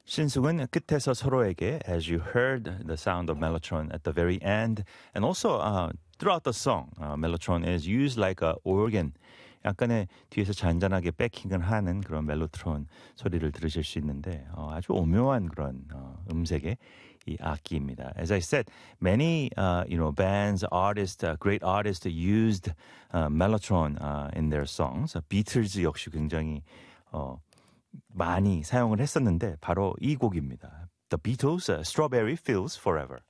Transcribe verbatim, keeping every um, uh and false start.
신숙은 끝에서 서로에게 as you heard the sound of mellotron at the very end and also uh, throughout the song uh, mellotron is used like a organ 약간의 뒤에서 잔잔하게 백킹을 하는 그런 멜로트론 소리를 들으실 수 있는데 어, 아주 오묘한 그런 어, 음색의 이 악기입니다. As I said, many uh, you know bands, artists, uh, great artists used uh, mellotron uh, in their songs. 비틀즈 역시 굉장히 어, 많이 사용을 했었는데 바로 이 곡입니다. The Beatles, uh, Strawberry Fields Forever.